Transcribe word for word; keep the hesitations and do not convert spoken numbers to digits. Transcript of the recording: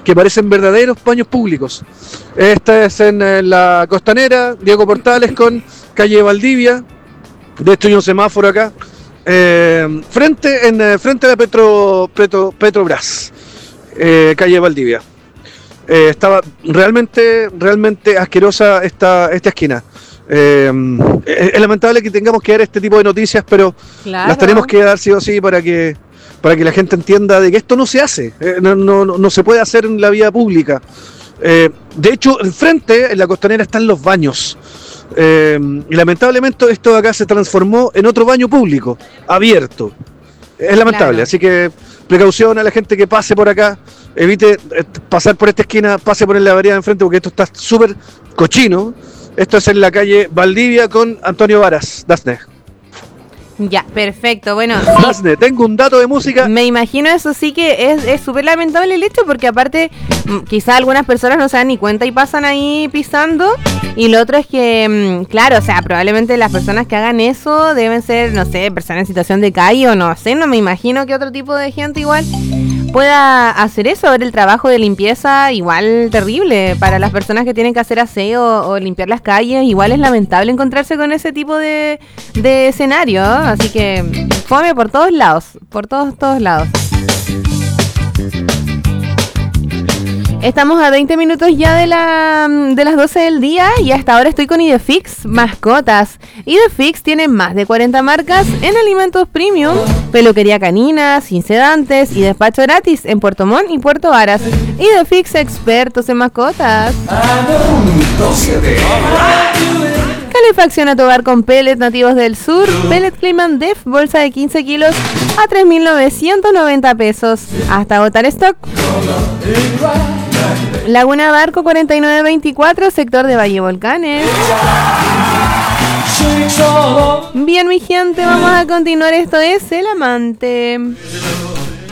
que parecen verdaderos baños públicos. Esta es en, en la Costanera, Diego Portales con calle Valdivia. De hecho hay un semáforo acá. Eh, frente, en, eh, frente a la Petro, Petro, Petrobras, eh, calle Valdivia. Eh, estaba realmente, realmente asquerosa esta, esta esquina. Eh, es lamentable que tengamos que dar este tipo de noticias, pero claro, las tenemos que dar sí o sí para que, para que la gente entienda de que esto no se hace, eh, no, no, no se puede hacer en la vía pública. Eh, de hecho, enfrente, en la Costanera, están los baños. Eh, y lamentablemente esto de acá se transformó en otro baño público, abierto. Es lamentable, claro. Así que precaución a la gente que pase por acá, evite eh, pasar por esta esquina, pase por la vereda de enfrente porque esto está súper cochino. Esto es en la calle Valdivia con Antonio Varas, Dasne. Ya, perfecto, bueno. Dasne, sí. Tengo un dato de música. Me imagino eso sí que es súper lamentable el hecho porque aparte quizás algunas personas no se dan ni cuenta y pasan ahí pisando. Y lo otro es que, claro, o sea, probablemente las personas que hagan eso deben ser, no sé, personas en situación de calle o no sé, no me imagino que otro tipo de gente igual pueda hacer eso, ver el trabajo de limpieza igual terrible para las personas que tienen que hacer aseo o limpiar las calles, igual es lamentable encontrarse con ese tipo de, de escenario, así que fome por todos lados, por todos, todos lados. Estamos a veinte minutos ya de, la, de las doce del día y hasta ahora estoy con Idefix Mascotas. Idefix tiene más de cuarenta marcas en alimentos premium, peluquería canina, sin sedantes y despacho gratis en Puerto Montt y Puerto Varas. Idefix, expertos en mascotas. Calefacción a tu hogar con pellets nativos del sur. Pellet Climan Def, bolsa de quince kilos a tres mil novecientos noventa pesos. Hasta agotar stock. Laguna Barco cuarenta y nueve veinticuatro, sector de Valle Volcanes. Bien, mi gente, vamos a continuar. Esto es El Amante.